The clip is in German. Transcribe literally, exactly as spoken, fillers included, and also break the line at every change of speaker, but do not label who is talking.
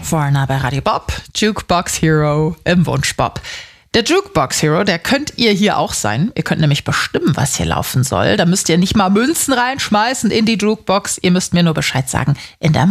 Warner bei Radio Bob, Jukebox Hero im Wunschbob. Der Jukebox Hero, der könnt ihr hier auch sein. Ihr könnt nämlich bestimmen, was hier laufen soll. Da müsst ihr nicht mal Münzen reinschmeißen in die Jukebox. Ihr müsst mir nur Bescheid sagen in der